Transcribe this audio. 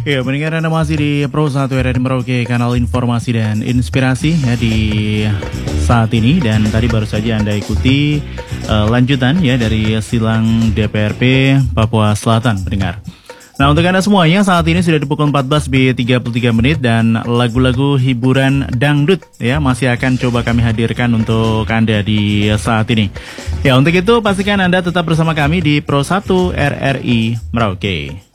Ya, pendengar Anda masih di Pro 1 RRI Merauke, kanal informasi dan inspirasi ya di saat ini. Dan tadi baru saja Anda ikuti lanjutan ya dari silang DPRP Papua Selatan, pendengar. Nah, untuk Anda semuanya, saat ini sudah di pukul 14:33 menit dan lagu-lagu hiburan dangdut ya masih akan coba kami hadirkan untuk Anda di saat ini. Ya, untuk itu pastikan Anda tetap bersama kami di Pro 1 RRI Merauke.